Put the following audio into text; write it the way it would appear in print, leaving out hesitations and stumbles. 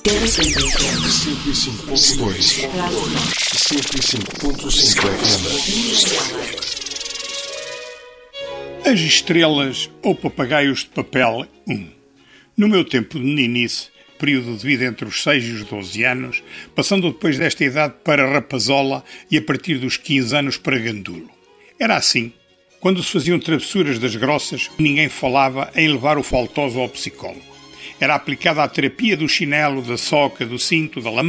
105.2 105.5 FM. As estrelas ou papagaios de papel 1. No meu tempo de meninice, período de vida entre os 6 e os 12 anos, passando depois desta idade para rapazola e a partir dos 15 anos para gandulo. Era assim, quando se faziam travessuras das grossas, ninguém falava em levar o faltoso ao psicólogo. Era aplicada a terapia do chinelo, da soca, do cinto, da